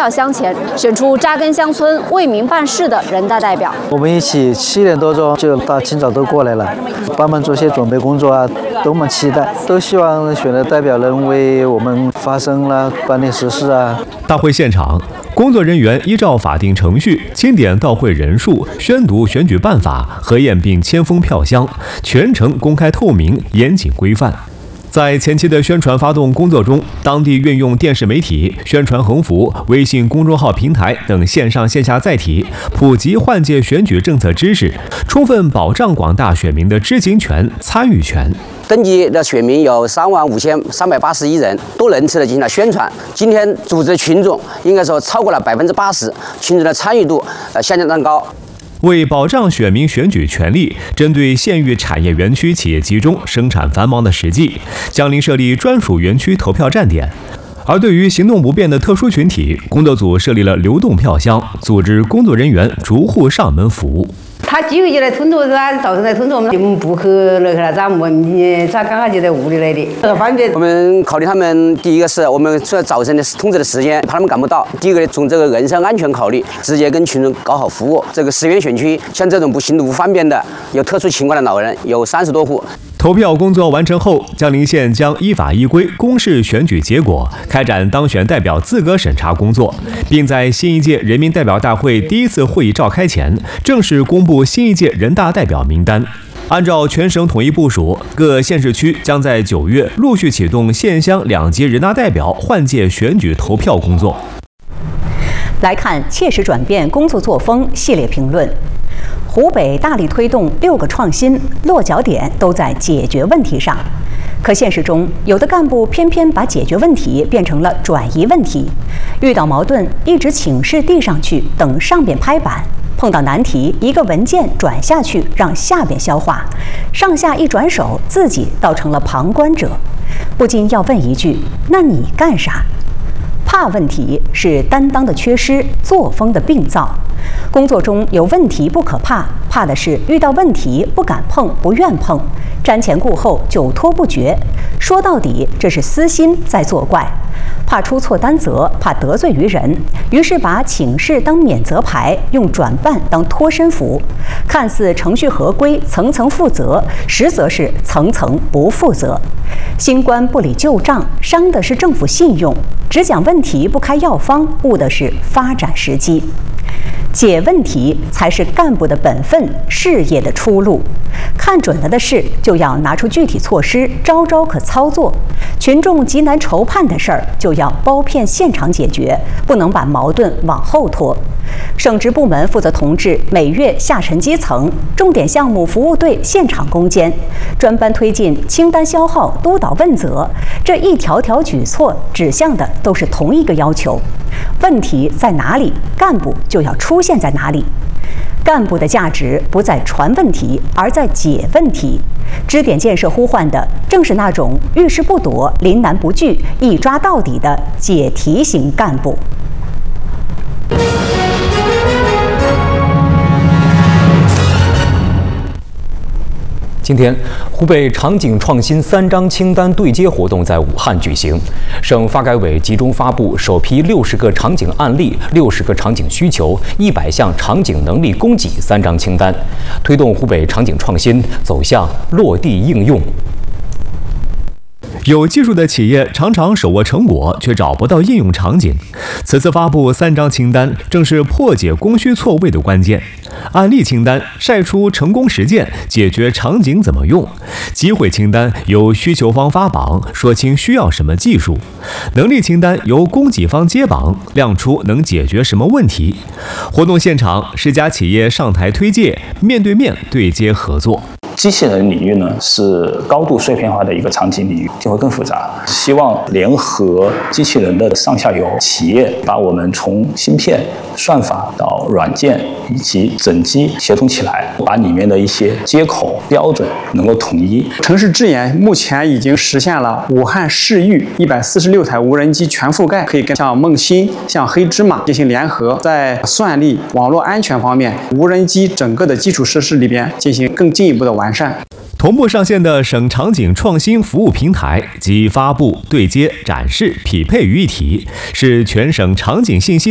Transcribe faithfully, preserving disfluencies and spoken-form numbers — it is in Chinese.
票箱前，选出扎根乡村、为民办事的人大代表。 我们一起七点多钟就大清早都过来了，帮忙做些准备工作啊，多么期待，都希望选的代表人为我们发声啦，办理实事啊。 大会现场，工作人员依照法定程序清点到会人数，宣读选举办法，核验并签封票箱，全程公开透明、严谨规范。在前期的宣传发动工作中，当地运用电视媒体、宣传横幅、微信公众号平台等线上线下载体，普及换届选举政策知识，充分保障广大选民的知情权、参与权。 登记的选民有三万五千三百八十一人，多人次的进行了宣传。今天组织群众应该说超过了百分之八十，群众的参与度呃相当高。 为保障选民选举权利，针对县域产业园区企业集中、生产繁忙的实际，江陵设立专属园区投票站点。而对于行动不便的特殊群体，工作组设立了流动票箱，组织工作人员逐户上门服务。 他几个月来通知噻，造成在通知我们，我们不去那个咋么？你咋刚刚就在屋里来的？很方便。 我们考虑他们，第一个是我们说早晨的通知的时间，怕他们赶不到；第一个从这个人身安全考虑，直接跟群众搞好服务。这个十元选区，像这种不行动不方便的、有特殊情况的老人，有三十多户。 投票工作完成后，江陵县将依法依规公示选举结果，开展当选代表资格审查工作，并在新一届人民代表大会第一次会议召开前，正式公布新一届人大代表名单。按照全省统一部署，各县市区将在九月陆续启动县乡两级人大代表换届选举投票工作。 来看切实转变工作作风系列评论。湖北大力推动六个创新，落脚点都在解决问题上。可现实中，有的干部偏偏把解决问题变成了转移问题，遇到矛盾一直请示递上去，等上边拍板；碰到难题，一个文件转下去，让下边消化，上下一转手，自己倒成了旁观者。不禁要问一句：那你干啥？怕问题是担当的缺失，作风的病灶。工作中有问题不可怕，怕的是遇到问题不敢碰、不愿碰，瞻前顾后、久拖不决。说到底，这是私心在作怪，怕出错担责，怕得罪于人，于是把请示当免责牌，用转办当脱身符，看似程序合规、层层负责，实则是层层不负责。新官不理旧账，伤的是政府信用；只讲问题不开药方，误的是发展时机。解问题才是干部的本分，事业的出路。看准了的事，就要拿出具体措施，招招可操作；群众极难筹判的事儿，就要包骗现场解决，不能把矛盾往后拖。省直部门负责同志每月下沉基层，重点项目服务队现场攻坚，专班推进清单消耗督导问责，这一条条举措指向的都是同一个要求：问题在哪里，干部就要出现在哪里。干部的价值不在传问题，而在解问题。支点建设呼唤的正是那种遇事不躲、临难不惧、一抓到底的解题型干部。 今天，湖北场景创新三张清单对接活动在武汉举行。省发改委集中发布首批六十个场景案例、六十个场景需求、一百项场景能力供给三张清单，推动湖北场景创新走向落地应用。 有技术的企业常常手握成果，却找不到应用场景。此次发布三张清单，正是破解供需错位的关键。案例清单晒出成功实践，解决场景怎么用；机会清单由需求方发榜，说清需要什么技术；能力清单由供给方接榜，亮出能解决什么问题。活动现场，十家企业上台推介，面对面对接合作。 机器人领域呢是高度碎片化的一个场景领域，就会更复杂。希望联合机器人的上下游企业，把我们从芯片、算法到软件以及整机协同起来，把里面的一些接口标准能够统一。 城市智研目前已经实现了武汉市域一百四十六台无人机全覆盖，可以跟像梦星、像黑芝麻进行联合，在算力、网络安全方面，无人机整个的基础设施里边进行更进一步的完善。 同步上线的省场景创新服务平台及发布、对接、展示、匹配于一体，是全省场景信息